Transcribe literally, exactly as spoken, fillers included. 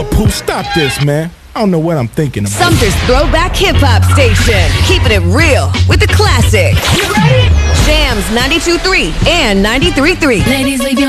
Yo, Pooh, stop this, man. I don't know what I'm thinking about. Sumter's Throwback Hip Hop Station. Keeping it real with the classics. You ready? Jams ninety-two point three and ninety-three point three. Ladies, leave your